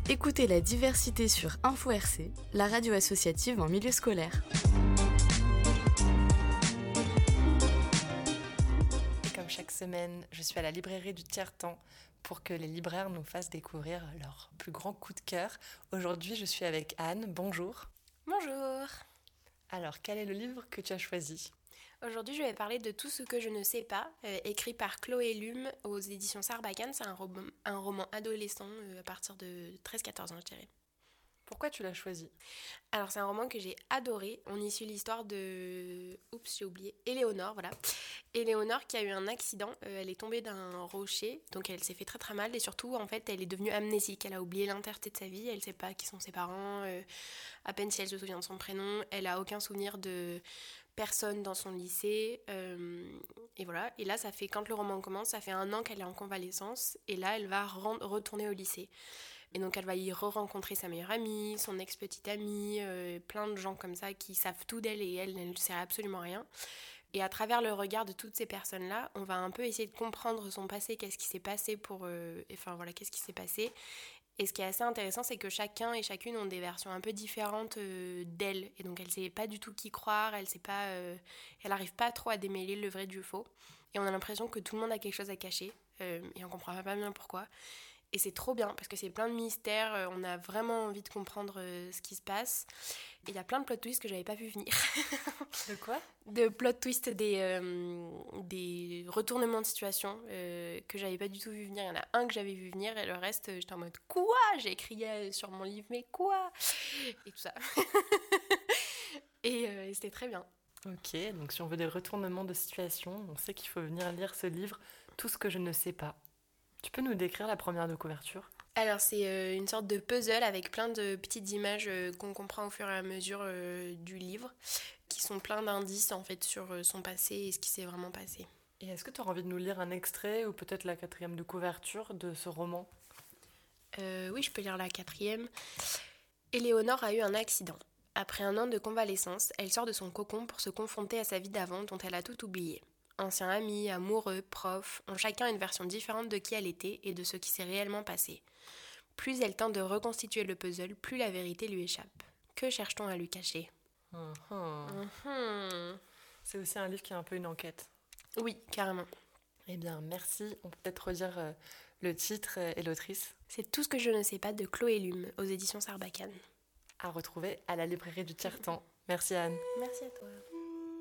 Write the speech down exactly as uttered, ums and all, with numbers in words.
Écoutez la diversité sur Info R C, la radio associative en milieu scolaire. Et comme chaque semaine, je suis à la librairie du Tiers-Temps pour que les libraires nous fassent découvrir leur plus grand coup de cœur. Aujourd'hui, je suis avec Anne. Bonjour. Bonjour. Alors, quel est le livre que tu as choisi ? Aujourd'hui, je vais parler de Tout ce que je ne sais pas, euh, écrit par Chloé Lume aux éditions Sarbacane. C'est un, rom- un roman adolescent euh, à partir de treize quatorze ans, je dirais. Pourquoi tu l'as choisi ? Alors, c'est un roman que j'ai adoré. On y suit l'histoire de... Oups, j'ai oublié. Éléonore, voilà. Éléonore qui a eu un accident. Euh, elle est tombée d'un rocher, donc elle s'est fait très très mal. Et surtout, en fait, elle est devenue amnésique. Elle a oublié l'entièreté de sa vie. Elle ne sait pas qui sont ses parents. Euh, à peine si elle se souvient de son prénom. Elle n'a aucun souvenir de personne dans son lycée. Euh, et voilà. Et là, ça fait, quand le roman commence, ça fait un an qu'elle est en convalescence. Et là, elle va re- retourner au lycée. Et donc elle va y re-rencontrer sa meilleure amie, son ex-petite amie, euh, plein de gens comme ça qui savent tout d'elle et elle, elle ne sait absolument rien. Et à travers le regard de toutes ces personnes-là, on va un peu essayer de comprendre son passé, qu'est-ce qui s'est passé pour... Euh, enfin voilà, qu'est-ce qui s'est passé. Et ce qui est assez intéressant, c'est que chacun et chacune ont des versions un peu différentes euh, d'elle. Et donc elle ne sait pas du tout qui croire, elle sait pas, euh, elle n'arrive pas trop à démêler le vrai du faux. Et on a l'impression que tout le monde a quelque chose à cacher, euh, et on ne comprend pas bien pourquoi. Et c'est trop bien parce que c'est plein de mystères, on a vraiment envie de comprendre ce qui se passe. Et il y a plein de plot twists que j'avais pas vu venir. De quoi ? De plot twists, des, euh, des retournements de situation euh, que j'avais pas du tout vu venir. Il y en a un que j'avais vu venir et le reste, j'étais en mode quoi ? J'ai écrit sur mon livre, mais quoi ? Et tout ça. et, euh, et c'était très bien. Ok, donc si on veut des retournements de situation, on sait qu'il faut venir lire ce livre, Tout ce que je ne sais pas. Tu peux nous décrire la première de couverture ? Alors c'est euh, une sorte de puzzle avec plein de petites images euh, qu'on comprend au fur et à mesure euh, du livre, qui sont plein d'indices en fait sur euh, son passé et ce qui s'est vraiment passé. Et est-ce que tu auras envie de nous lire un extrait ou peut-être la quatrième de couverture de ce roman ? euh, Oui, je peux lire la quatrième. Éléonore a eu un accident. Après un an de convalescence, elle sort de son cocon pour se confronter à sa vie d'avant dont elle a tout oublié. Anciens amis, amoureux, profs, ont chacun une version différente de qui elle était et de ce qui s'est réellement passé. Plus elle tente de reconstituer le puzzle, plus la vérité lui échappe. Que cherche-t-on à lui cacher ? Mmh. Mmh. C'est aussi un livre qui est un peu une enquête. Oui, carrément. Eh bien, merci. On peut peut-être redire euh, le titre et l'autrice. C'est Tout ce que je ne sais pas de Chloé Lume, aux éditions Sarbacane. À retrouver à la librairie du Tiers-Temps. Merci Anne. Merci à toi.